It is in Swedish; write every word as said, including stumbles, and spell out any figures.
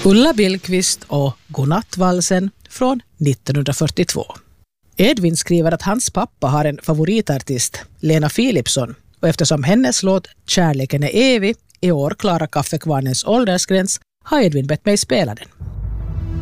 Ulla Billqvist och Godnattvalsen från nittonhundrafyrtiotvå. Edvin skriver att hans pappa har en favoritartist, Lena Philipsson, och eftersom hennes låt Kärleken är evig i år klarar kaffekvarnens åldersgräns har Edvin bett mig spela den.